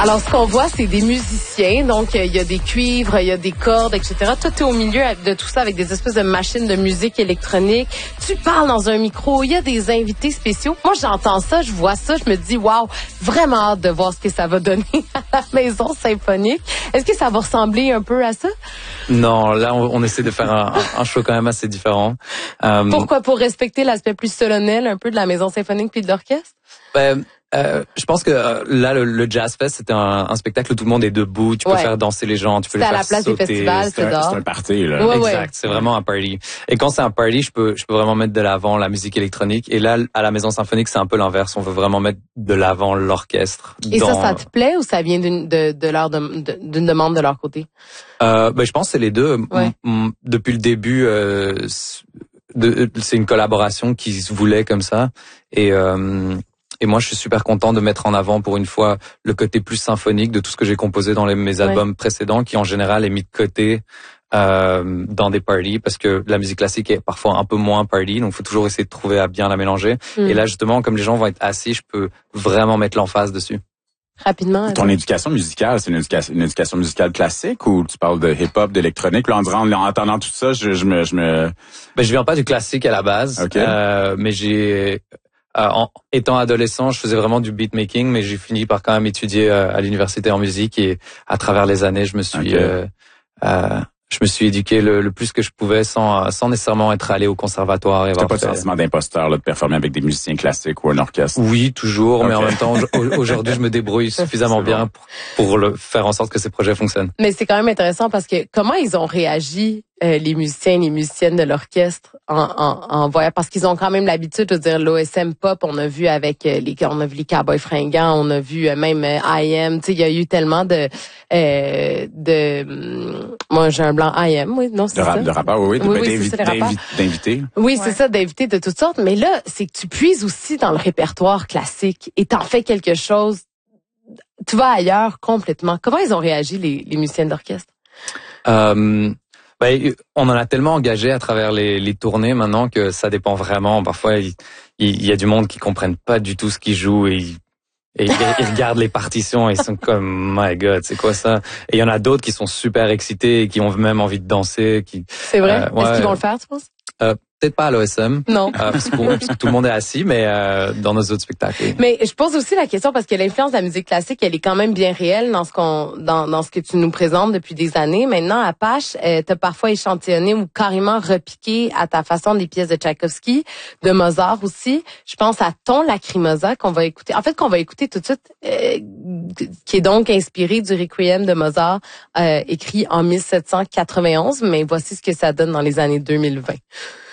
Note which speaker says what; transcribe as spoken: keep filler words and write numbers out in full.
Speaker 1: Alors, ce qu'on voit, c'est des musiciens. Donc, il y a des cuivres, il y a des cordes, et cetera. Toi, t'es au milieu de tout ça avec des espèces de machines de musique électronique. Tu parles dans un micro. Il y a des invités spéciaux. Moi, j'entends ça, je vois ça, je me dis, waouh, vraiment hâte de voir ce que ça va donner à la Maison Symphonique. Est-ce que ça va ressembler un peu à ça?
Speaker 2: Non, là, on, on essaie de faire un, un show quand même assez différent.
Speaker 1: Euh, Pourquoi? Pour respecter l'aspect plus solennel un peu de la Maison Symphonique puis de l'orchestre?
Speaker 2: Ben, Euh, je pense que euh, là le, le Jazz Fest c'était un, un spectacle où tout le monde est debout, tu peux ouais. faire danser les gens, tu peux les faire sauter.
Speaker 1: C'est à la place des festivals, c'est
Speaker 3: un, c'est un party là.
Speaker 1: Ouais,
Speaker 2: exact,
Speaker 1: ouais.
Speaker 2: c'est vraiment un party. Et quand c'est un party, je peux je peux vraiment mettre de l'avant la musique électronique. Et là à la Maison Symphonique c'est un peu l'inverse, on veut vraiment mettre de l'avant l'orchestre.
Speaker 1: Et
Speaker 2: dans...
Speaker 1: ça, ça te plaît ou ça vient d'une de, de leur de, de, d'une demande de leur côté?
Speaker 2: Euh, ben je pense que c'est les deux.
Speaker 1: Ouais.
Speaker 2: M- depuis le début, euh, de, c'est une collaboration qui se voulait comme ça. Et euh, Et moi, je suis super content de mettre en avant pour une fois le côté plus symphonique de tout ce que j'ai composé dans les, mes albums ouais. précédents, qui en général est mis de côté euh, dans des parties, parce que la musique classique est parfois un peu moins party, donc il faut toujours essayer de trouver à bien la mélanger. Mm. Et là, justement, comme les gens vont être assis, je peux vraiment mettre l'emphase dessus.
Speaker 1: Rapidement.
Speaker 3: Ton éducation musicale, c'est une éducation, une éducation musicale classique ou tu parles de hip-hop, d'électronique? Là, en, en, en entendant tout ça, je, je me... Je me...
Speaker 2: Ben, je viens pas du classique à la base,
Speaker 3: okay.
Speaker 2: euh, mais j'ai... Euh, en étant adolescent, je faisais vraiment du beatmaking, mais j'ai fini par quand même étudier euh, à l'université en musique et à travers les années, je me suis, okay. euh, euh, je me suis éduqué le, le plus que je pouvais sans, sans nécessairement être allé au conservatoire.
Speaker 3: T'as pas de sentiment d'imposteur là de performer avec des musiciens classiques ou un orchestre?
Speaker 2: Oui, toujours, okay. mais en même temps, aujourd'hui, je me débrouille suffisamment bien pour, pour le, faire en sorte que ces projets fonctionnent.
Speaker 1: Mais c'est quand même intéressant parce que comment ils ont réagi? Euh, les musiciens, les musiciennes de l'orchestre en, en, en voyant, parce qu'ils ont quand même l'habitude de dire l'O S M pop, on a vu avec euh, les, on a vu les Cowboys fringants, on a vu euh, même euh, I M, tu sais, il y a eu tellement de, euh, de, hum, moi j'ai un blanc I M, oui, non c'est
Speaker 3: de
Speaker 1: ça.
Speaker 3: Rap, de rappeurs, oui, oui,
Speaker 1: oui,
Speaker 3: oui
Speaker 1: c'est
Speaker 3: d'invités.
Speaker 1: Oui,
Speaker 4: ouais.
Speaker 1: c'est ça, d'invités de toutes sortes, mais là, c'est que tu puises aussi dans le répertoire classique et t'en fais quelque chose, tu vas ailleurs complètement. Comment ils ont réagi les, les musiciens d'orchestre?
Speaker 2: Euh, Ben, on en a tellement engagé à travers les, les tournées maintenant que ça dépend vraiment. Parfois, il, il y a du monde qui comprennent pas du tout ce qu'ils jouent et, et ils, ils regardent les partitions et ils sont comme « My God, c'est quoi ça ?» Et il y en a d'autres qui sont super excités et qui ont même envie de danser. Qui,
Speaker 1: c'est vrai? Euh, ouais, est-ce qu'ils vont le faire, tu penses?
Speaker 2: Euh, peut-être pas à l'O S M.
Speaker 1: Non.
Speaker 2: Euh, parce, que, parce que tout le monde est assis, mais euh, dans nos autres spectacles. Oui.
Speaker 1: Mais je pose aussi la question parce que l'influence de la musique classique, elle est quand même bien réelle dans ce qu'on, dans, dans ce que tu nous présentes depuis des années. Maintenant, Apache, euh, t'as parfois échantillonné ou carrément repiqué à ta façon des pièces de Tchaïkovski, de Mozart aussi. Je pense à Ton Lacrimosa qu'on va écouter. En fait, qu'on va écouter tout de suite, euh, qui est donc inspiré du Requiem de Mozart, euh, écrit en mille sept cent quatre-vingt-onze. Mais voici ce que ça donne dans les années deux mille vingt.